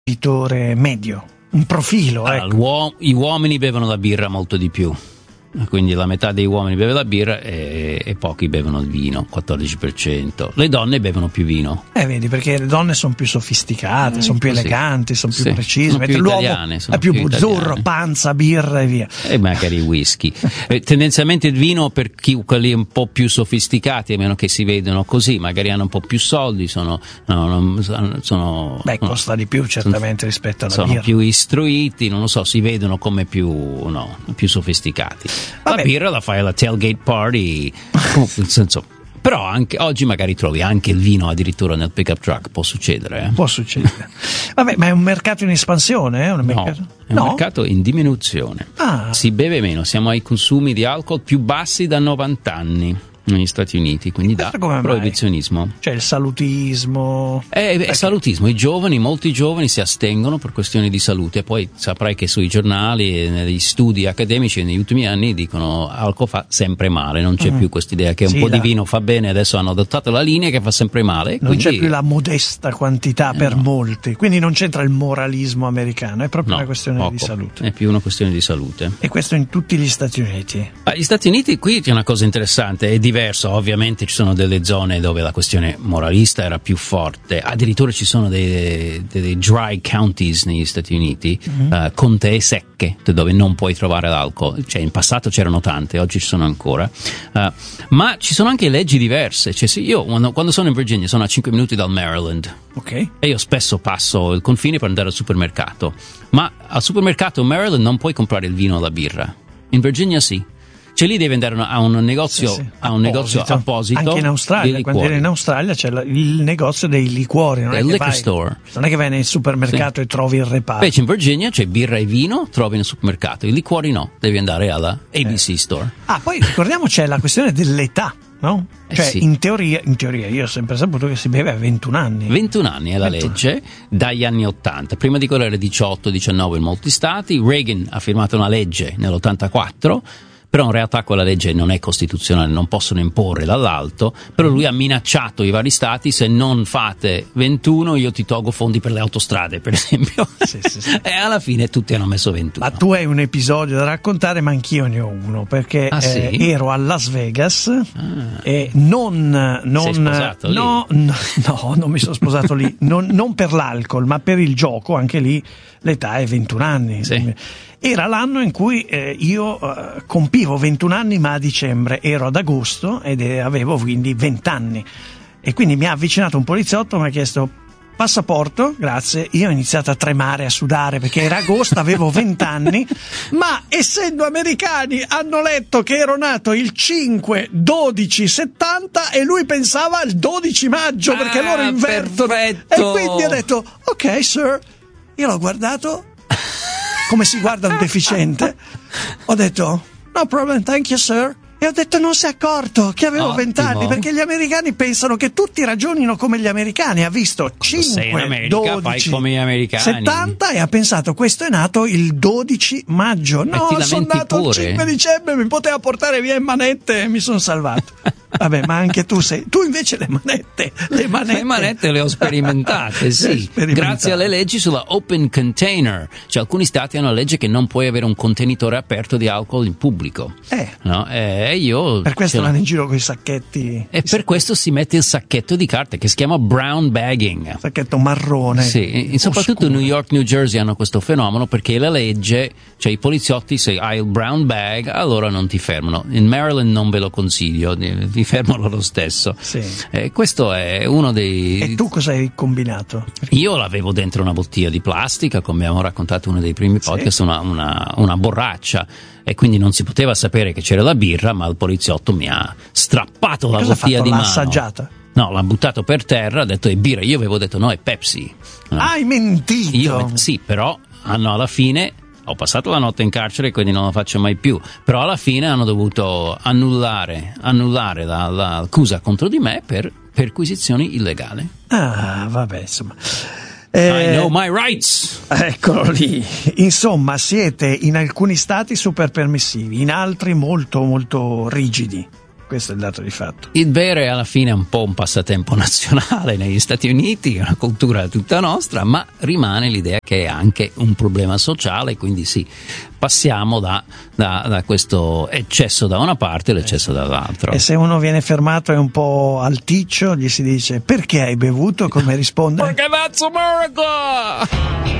bevitore medio, un profilo. Ecco. Gli uomini bevono la birra molto di più. Quindi la metà dei uomini beve la birra e pochi bevono il vino, 14%. Le donne bevono più vino. Vedi, perché le donne sono più sofisticate, sono più eleganti, sono più precise. Sono più italiane, è più buzzurro, panza, birra e via. E magari whisky. Tendenzialmente il vino per quelli un po' più sofisticati, a meno che si vedono così, magari hanno un po' più soldi, costa di più certamente rispetto alla birra. Sono più istruiti, non lo so, si vedono come più sofisticati. La birra la fai alla tailgate party, nel senso. Però anche oggi magari trovi anche il vino addirittura nel pickup truck, può succedere. Può succedere. Vabbè, ma è un mercato in espansione? È un mercato in diminuzione. Si beve meno, siamo ai consumi di alcol più bassi da 90 anni negli Stati Uniti, quindi da proibizionismo. Cioè il salutismo. È salutismo, molti giovani si astengono per questioni di salute. Poi saprai che sui giornali e negli studi accademici negli ultimi anni dicono alcol fa sempre male, non c'è più quest'idea che un po' di vino fa bene, adesso hanno adottato la linea che fa sempre male. Non c'è più la modesta quantità per molti, quindi non c'entra il moralismo americano, è proprio una questione di salute. È più una questione di salute. E questo in tutti gli Stati Uniti? Gli Stati Uniti, qui c'è una cosa interessante, è diverso, ovviamente ci sono delle zone dove la questione moralista era più forte, addirittura ci sono dei dry counties negli Stati Uniti, contee secche dove non puoi trovare l'alcol, cioè in passato c'erano tante, oggi ci sono ancora, ma ci sono anche leggi diverse, cioè io quando sono in Virginia sono a 5 minuti dal Maryland, e io spesso passo il confine per andare al supermercato, ma al supermercato Maryland non puoi comprare il vino o la birra, in Virginia sì. Cioè lì devi andare a un negozio, negozio apposito. Anche in Australia, quando eri in Australia c'è il negozio dei liquori, non è che vai nel supermercato e trovi il reparto. Invece in Virginia c'è birra e vino, trovi nel supermercato, i liquori no, devi andare alla ABC Store. Poi ricordiamo c'è la questione dell'età, no? Cioè in teoria io ho sempre saputo che si beve a 21 anni. 21 anni è la legge dagli anni 80, prima di quello era 18-19 in molti stati. Reagan ha firmato una legge nell'84, però in realtà quella legge non è costituzionale, non possono imporre dall'alto, però lui ha minacciato i vari stati: se non fate 21 io ti tolgo fondi per le autostrade, per esempio. Sì. E alla fine tutti hanno messo 21. Ma tu hai un episodio da raccontare, ma anch'io ne ho uno, perché ero a Las Vegas e non sei sposato lì? No, non mi sono sposato lì, non per l'alcol, ma per il gioco, anche lì l'età è 21 anni. Sì. Era l'anno in cui io compivo 21 anni, ma a dicembre, ero ad agosto ed avevo quindi 20 anni. E quindi mi ha avvicinato un poliziotto, mi ha chiesto passaporto, grazie. Io ho iniziato a tremare, a sudare, perché era agosto, avevo 20 anni, ma essendo americani hanno letto che ero nato il 5/12/70 e lui pensava al 12 maggio, perché loro invertono. Perfetto. E quindi ha detto, ok sir, io l'ho guardato come si guarda un deficiente, ho detto no problem, thank you sir, e ho detto non si è accorto che avevo 20 anni, perché gli americani pensano che tutti ragionino come gli americani. Ha visto 5, 12, come gli americani. 70 e ha pensato questo è nato il 12 maggio. No, sono nato il 5 dicembre, mi poteva portare via in manette e mi sono salvato. Vabbè, ma anche tu invece le manette le ho sperimentate, sì. Grazie alle leggi sulla open container. Cioè alcuni stati hanno la legge che non puoi avere un contenitore aperto di alcol in pubblico. No? Io per questo vanno in giro con i sacchetti. E per questo si mette il sacchetto di carta che si chiama brown bagging. Sacchetto marrone. Sì, e soprattutto New York, New Jersey hanno questo fenomeno perché la legge, cioè i poliziotti, se hai il brown bag allora non ti fermano. In Maryland non ve lo consiglio, ti fermano lo stesso. Sì. Questo è uno dei... E tu cosa hai combinato? Io l'avevo dentro una bottiglia di plastica, come abbiamo raccontato in uno dei primi podcast, una borraccia, e quindi non si poteva sapere che c'era la birra, ma il poliziotto mi ha strappato la bottiglia di mano. L'ha assaggiata? No, l'ha buttato per terra, ha detto è birra, io avevo detto no, è Pepsi. No. Hai mentito? Sì, però alla fine... Ho passato la notte in carcere, quindi non lo faccio mai più. Però alla fine hanno dovuto annullare l'accusa contro di me per perquisizioni illegali. Vabbè, insomma. I know my rights. Eccolo lì. Insomma, siete in alcuni stati super permissivi, in altri molto molto rigidi. questo è il dato di fatto. Il bere alla fine è un po' un passatempo nazionale negli Stati Uniti, è una cultura tutta nostra, ma rimane l'idea che è anche un problema sociale, quindi sì, passiamo da questo eccesso da una parte all'eccesso dall'altra. E se uno viene fermato e un po' alticcio, gli si dice: perché hai bevuto? Come risponde? Perché that's America!